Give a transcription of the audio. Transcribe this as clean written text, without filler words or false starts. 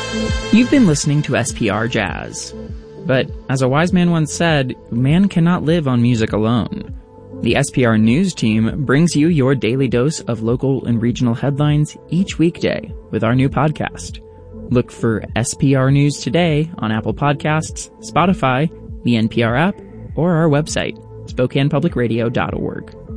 You've been listening to SPR Jazz. But, as a wise man once said, man cannot live on music alone. The SPR News team brings you your daily dose of local and regional headlines each weekday with our new podcast. Look for SPR News Today on Apple Podcasts, Spotify, the NPR app, or our website, SpokanePublicRadio.org.